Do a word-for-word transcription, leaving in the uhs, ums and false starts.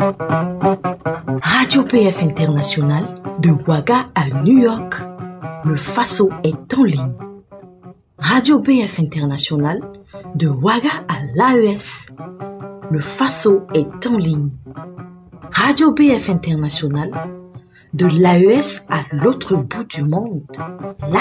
Radio P F International, de Ouaga à New York, le Faso est en ligne. Radio P F International, de Ouaga à l'A E S, le Faso est en ligne. Radio P F International, de l'A E S à l'autre bout du monde, la